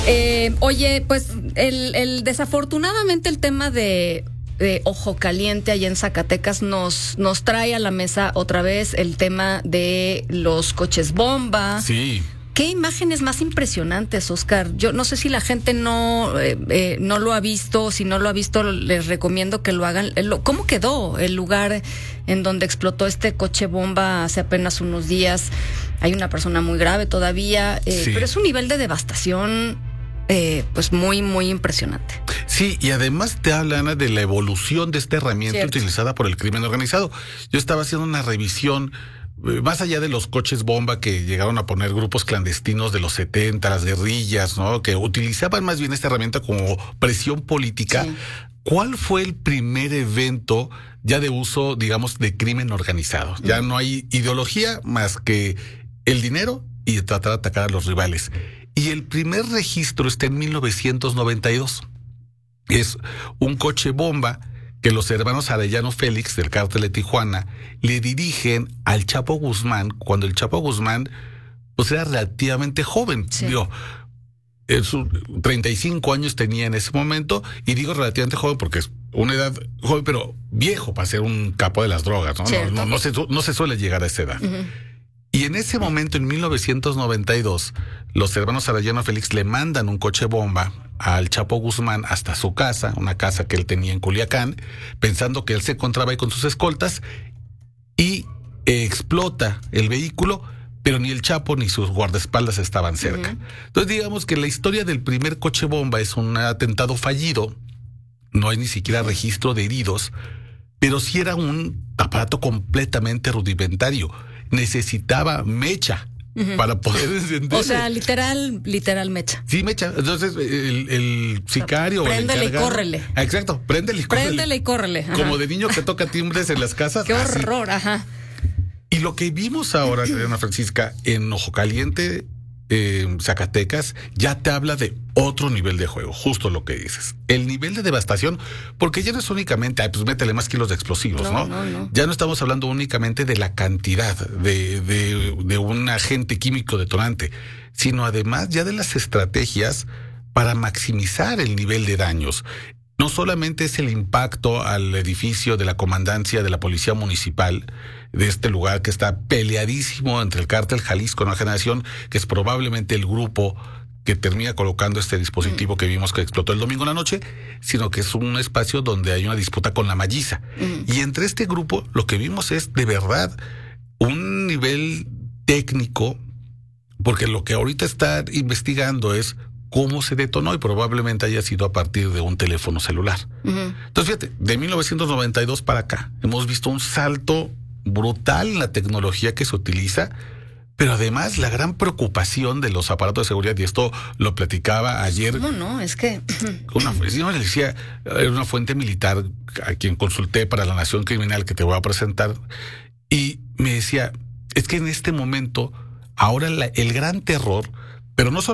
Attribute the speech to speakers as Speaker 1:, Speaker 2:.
Speaker 1: Oye, pues desafortunadamente el tema de Ojo Caliente allá en Zacatecas nos trae a la mesa otra vez el tema de los coches bomba.
Speaker 2: Sí.
Speaker 1: ¿Qué imágenes más impresionantes, Oscar? Yo no sé si la gente no lo ha visto. Si no lo ha visto, les recomiendo que lo hagan. ¿Cómo quedó el lugar en donde explotó este coche bomba hace apenas unos días? Hay una persona muy grave todavía,
Speaker 2: Sí.
Speaker 1: pero es un nivel de devastación pues muy, muy impresionante.
Speaker 2: Sí, y además te habla, Ana, de la evolución de esta herramienta utilizada por el crimen organizado. Yo estaba haciendo una revisión más allá de los coches bomba que llegaron a poner grupos clandestinos de los 70, las guerrillas, ¿no? Que utilizaban más bien esta herramienta como presión política. Sí. ¿Cuál fue el primer evento ya de uso, digamos, de crimen organizado? Ya no hay ideología más que el dinero y tratar de atacar a los rivales. Y el primer registro está en 1992. Es un coche bomba que los hermanos Arellano Félix del cártel de Tijuana le dirigen al Chapo Guzmán cuando el Chapo Guzmán pues era relativamente joven. Sí. Digo, 35 años tenía en ese momento, y digo relativamente joven porque es una edad joven, pero viejo para ser un capo de las drogas, ¿no? No se suele llegar a esa edad. Uh-huh. Y en ese momento, en 1992, los hermanos Arellano Félix le mandan un coche bomba al Chapo Guzmán hasta su casa, una casa que él tenía en Culiacán, pensando que él se encontraba ahí con sus escoltas, y explota el vehículo, pero ni el Chapo ni sus guardaespaldas estaban cerca. Uh-huh. Entonces, digamos que la historia del primer coche bomba es un atentado fallido, no hay ni siquiera registro de heridos, pero sí era un aparato completamente rudimentario. Necesitaba mecha para poder encender.
Speaker 1: O sea, literal mecha.
Speaker 2: Sí, mecha. Entonces, el sicario.
Speaker 1: Préndele y córrele.
Speaker 2: Exacto, préndele y córrele.
Speaker 1: Préndele y córrele. Ajá.
Speaker 2: Como de niño que toca timbres en las casas.
Speaker 1: Qué horror, así. Ajá.
Speaker 2: Y lo que vimos ahora, Ana Francisca, en Ojo Caliente, Zacatecas, ya te habla de otro nivel de juego, justo lo que dices. El nivel de devastación, porque ya no es únicamente, pues métele más kilos de explosivos, ¿no? Ya no estamos hablando únicamente de la cantidad de un agente químico detonante, sino además ya de las estrategias para maximizar el nivel de daños. No solamente es el impacto al edificio de la comandancia de la Policía Municipal de este lugar que está peleadísimo entre el Cártel Jalisco Nueva Generación, que es probablemente el grupo que termina colocando este dispositivo que vimos que explotó el domingo en la noche, sino que es un espacio donde hay una disputa con la Malliza. Y entre este grupo lo que vimos es de verdad un nivel técnico, porque lo que ahorita está investigando es cómo se detonó y probablemente haya sido a partir de un teléfono celular. Uh-huh. Entonces, fíjate, de 1992 para acá hemos visto un salto brutal en la tecnología que se utiliza, pero además la gran preocupación de los aparatos de seguridad, y esto lo platicaba ayer.
Speaker 1: ¿Cómo no? Es que
Speaker 2: era una fuente militar a quien consulté para La Nación Criminal que te voy a presentar, y me decía, es que en este momento, ahora el gran terror, pero no solo